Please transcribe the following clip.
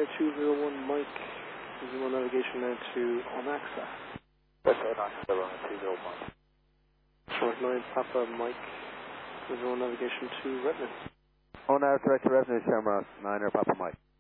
Air 201 Mike, visual navigation now to Onaxa. That's Onaxa, 201. Short 9 Papa Mike, visual navigation to Redmond. Onaxa, direct to Redmond, Shamrock, 9 Papa Mike.